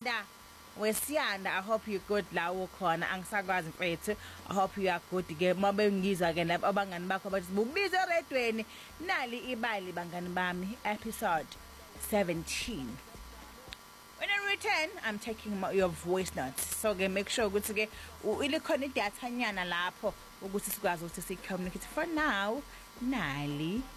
Wesiyanda, I hope you good la ukhona angisakwazi mfethu. I hope you are good ke mabe ngizwa ke lapho abangani bakho bathi bubizo redweni nali ibali bangani bami episode 17. When I return, I'm taking your voice notes. So ke make sure ukuthi ke ilikhona idatha nyana lapho ukuthi sikwazi ukuthi si communicate. For now, nali